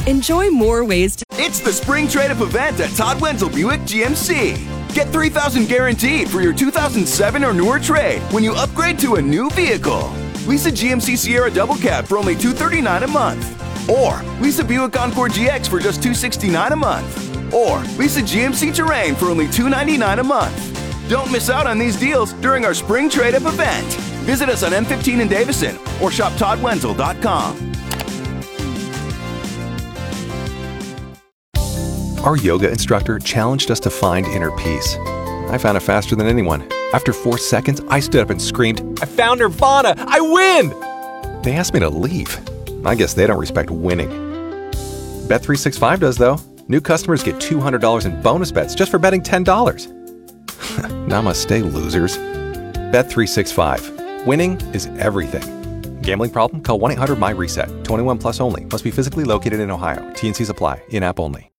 Enjoy more ways to... It's the Spring Trade-Up event at Todd Wenzel Buick GMC. Get $3,000 guaranteed for your 2007 or newer trade when you upgrade to a new vehicle. Lease a GMC Sierra Double Cab for only $239 a month. Or lease a Buick Encore GX for just $269 a month. Or lease a GMC Terrain for only $299 a month. Don't miss out on these deals during our Spring Trade-Up event. Visit us on M15 in Davison or shop ToddWenzel.com. Our yoga instructor challenged us to find inner peace. I found it faster than anyone. After 4 seconds, I stood up and screamed, "I found Nirvana! I win!" They asked me to leave. I guess they don't respect winning. Bet365 does, though. New customers get $200 in bonus bets just for betting $10. Namaste, losers. Bet365. Winning is everything. Gambling problem? Call 1-800-MY-RESET. 21 plus only. Must be physically located in Ohio. T&Cs apply. In-app only.